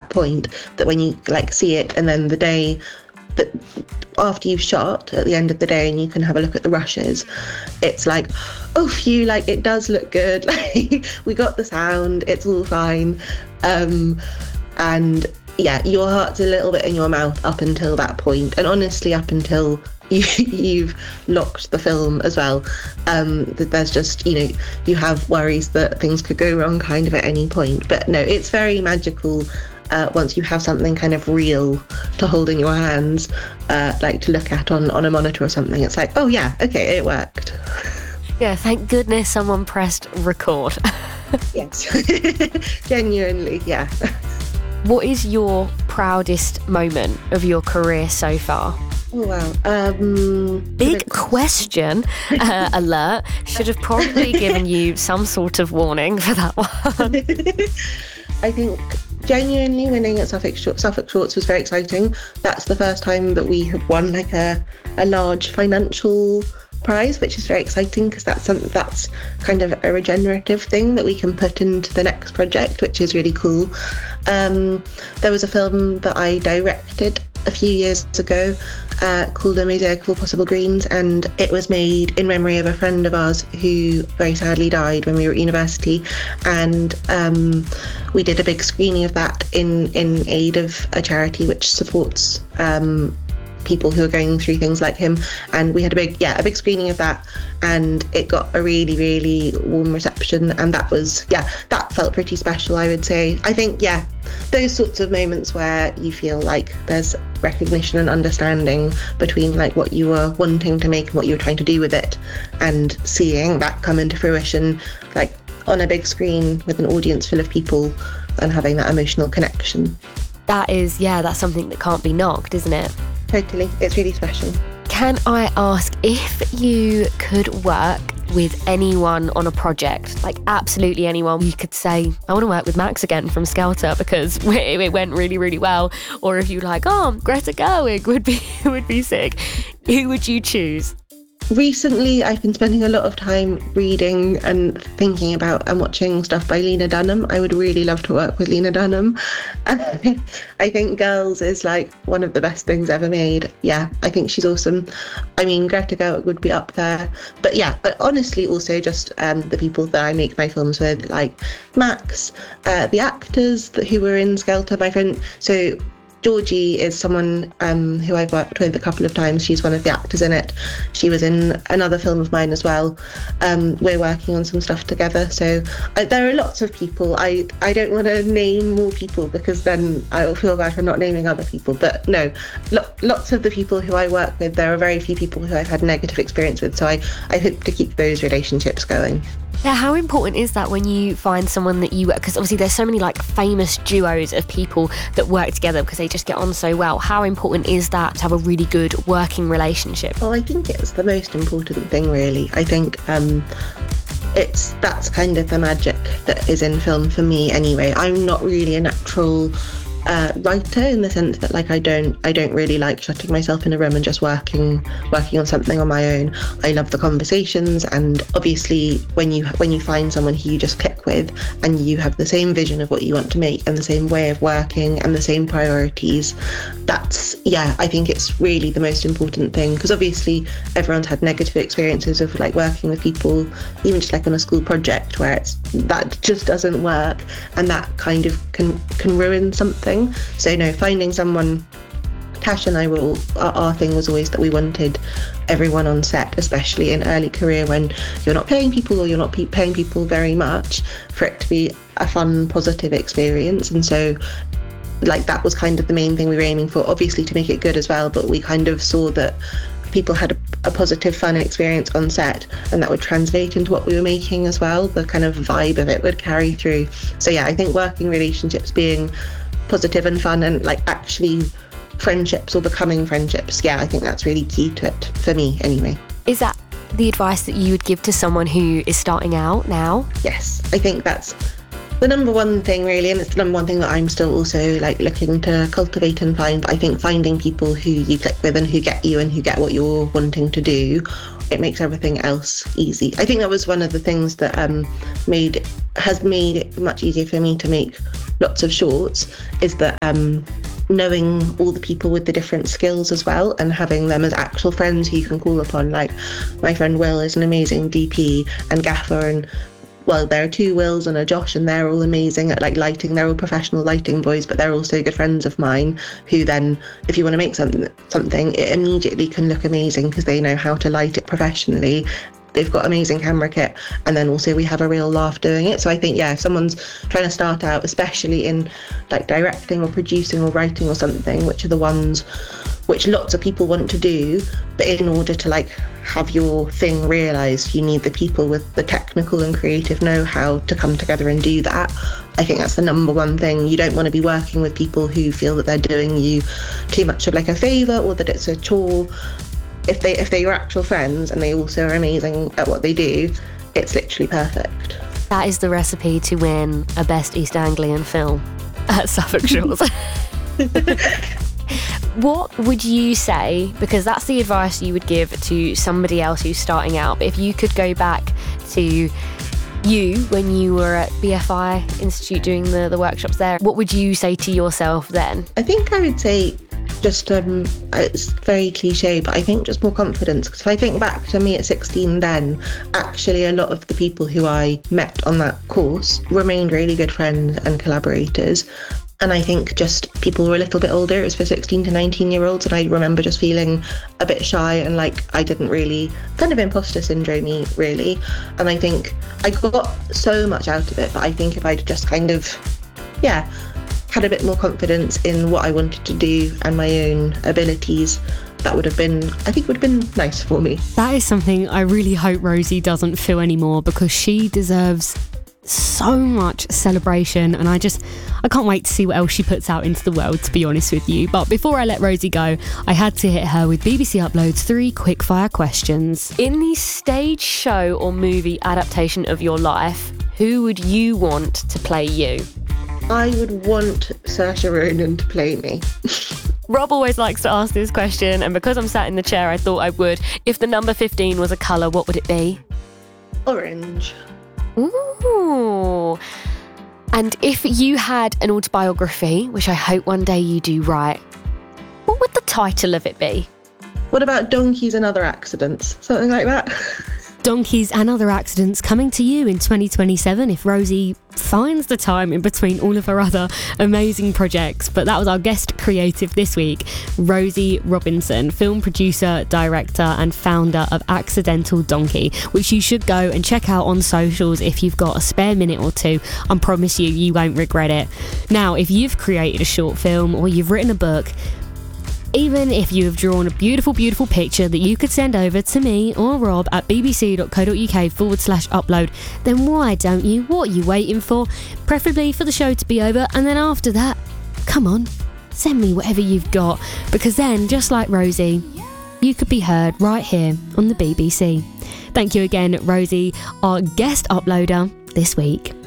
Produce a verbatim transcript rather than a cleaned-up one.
point that when you like see it, and then the day that after you've shot at the end of the day and you can have a look at the rushes, it's like, oh phew, like it does look good. Like we got the sound, it's all fine. Um, and yeah, your heart's a little bit in your mouth up until that point, and honestly up until you, you've locked the film as well. Um, that there's just, you know, you have worries that things could go wrong kind of at any point. But no, it's very magical uh, once you have something kind of real to hold in your hands, uh, like to look at on, on a monitor or something. It's like, oh yeah, okay, it worked. Yeah, thank goodness someone pressed record. Yes, genuinely, yeah. What is your proudest moment of your career so far? Oh, wow. Um, Big question uh, alert. Should have probably given you some sort of warning for that one. I think genuinely winning at Suffolk, Suffolk Shorts was very exciting. That's the first time that we have won like a, a large financial prize, which is very exciting because that's something that's kind of a regenerative thing that we can put into the next project, which is really cool. Um, there was a film that I directed a few years ago uh, called A Mosaic of All Possible Greens, and it was made in memory of a friend of ours who very sadly died when we were at university, and um, we did a big screening of that in, in aid of a charity which supports um, people who are going through things like him. And we had a big yeah a big screening of that, and it got a really really warm reception, and that was yeah that felt pretty special, I would say. I think yeah those sorts of moments where you feel like there's recognition and understanding between like what you were wanting to make and what you were trying to do with it, and seeing that come into fruition like on a big screen with an audience full of people and having that emotional connection. That is, yeah, that's something that can't be knocked, isn't it? Totally, it's really special. Can I ask if you could work with anyone on a project, like absolutely anyone, you could say, I want to work with Max again from Skelter because it went really, really well, or if you're like, oh, Greta Gerwig would be would be sick, who would you choose? Recently, I've been spending a lot of time reading and thinking about and watching stuff by Lena Dunham. I would really love to work with Lena Dunham. I think Girls is like one of the best things ever made. Yeah, I think she's awesome. I mean, Greta Gerwig would be up there. But yeah, but honestly, also just um, the people that I make my films with, like Max, uh, the actors that, who were in Skelter, my friend. So Georgie is someone um, who I've worked with a couple of times. She's one of the actors in it. She was in another film of mine as well. Um, we're working on some stuff together. So uh, there are lots of people. I, I don't want to name more people because then I'll feel bad for not naming other people. But no, lo- lots of the people who I work with, there are very few people who I've had negative experience with. So I, I hope to keep those relationships going. Yeah, how important is that when you find someone that you work, because obviously there's so many like famous duos of people that work together because they just get on so well. How important is that to have a really good working relationship? Well, I think it's the most important thing, really. I think um, it's that's kind of the magic that is in film for me anyway. I'm not really a natural Uh, writer in the sense that like I don't I don't really like shutting myself in a room and just working working on something on my own. I love the conversations, and obviously when you when you find someone who you just click with and you have the same vision of what you want to make and the same way of working and the same priorities, that's yeah I think it's really the most important thing, because obviously everyone's had negative experiences of like working with people, even just like on a school project where it's that just doesn't work, and that kind of can can ruin something. So no, finding someone, Tash and I were all, our, our thing was always that we wanted everyone on set, especially in early career when you're not paying people or you're not pe- paying people very much, for it to be a fun, positive experience. And so like that was kind of the main thing we were aiming for, obviously to make it good as well, but we kind of saw that people had a, a positive, fun experience on set, and that would translate into what we were making as well. The kind of vibe of it would carry through. So yeah, I think working relationships being positive and fun, and like actually friendships or becoming friendships, yeah, I think that's really key to it, for me anyway. Is that the advice that you would give to someone who is starting out now? Yes, I think that's the number one thing really, and it's the number one thing that I'm still also like looking to cultivate and find. But I think finding people who you click with and who get you and who get what you're wanting to do it makes everything else easy. I think that was one of the things that um, made has made it much easier for me to make lots of shorts, is that um, knowing all the people with the different skills as well, and having them as actual friends who you can call upon. Like my friend Will is an amazing D P and gaffer, and well, there are two Wills and a Josh, and they're all amazing at like lighting. They're all professional lighting boys, but they're also good friends of mine who then, if you want to make something, something, it immediately can look amazing because they know how to light it professionally. They've got amazing camera kit, and then also we have a real laugh doing it. So I think, yeah, if someone's trying to start out, especially in like directing or producing or writing or something, which are the ones which lots of people want to do, but in order to like have your thing realised, you need the people with the technical and creative know-how to come together and do that. I think that's the number one thing. You don't want to be working with people who feel that they're doing you too much of like a favour, or that it's a chore. If they if they're your actual friends and they also are amazing at what they do, it's literally perfect. That is the recipe to win a Best East Anglian Film at Suffolk Shores. What would you say, because that's the advice you would give to somebody else who's starting out, but if you could go back to you when you were at B F I Institute doing the, the workshops there, what would you say to yourself then? I think I would say just, um, it's very cliche, but I think just more confidence. Because if I think back to me at sixteen then, actually a lot of the people who I met on that course remained really good friends and collaborators. And I think just people were a little bit older. It was for sixteen to nineteen year olds. And I remember just feeling a bit shy and like I didn't really, kind of imposter syndrome-y really. And I think I got so much out of it. But I think if I'd just kind of, yeah, had a bit more confidence in what I wanted to do and my own abilities, that would have been, I think would have been nice for me. That is something I really hope Rosie doesn't feel anymore, because she deserves so much celebration, and I just I can't wait to see what else she puts out into the world, to be honest with you. But before I let Rosie go, I had to hit her with B B C Upload's three quickfire questions. In the stage show or movie adaptation of your life, who would you want to play you? I would want Saoirse Ronan to play me. Rob always likes to ask this question, and because I'm sat in the chair, I thought I would. If the number fifteen was a colour, what would it be? Orange. Ooh. And if you had an autobiography, which I hope one day you do write, what would the title of it be? What about Donkeys and Other Accidents? Something like that. Donkeys and Other Accidents coming to you in twenty twenty-seven if Rosie finds the time in between all of her other amazing projects. But that was our guest creative this week, Rosie Robinson, film producer, director and founder of Accidental Donkey, which you should go and check out on socials if you've got a spare minute or two. I promise you, you won't regret it. Now, if you've created a short film or you've written a book, even if you have drawn a beautiful, beautiful picture that you could send over to me or Rob at bbc.co.uk forward slash upload, then why don't you? What are you waiting for? Preferably for the show to be over, and then after that, come on, send me whatever you've got, because then, just like Rosie, you could be heard right here on the B B C. Thank you again, Rosie, our guest uploader this week.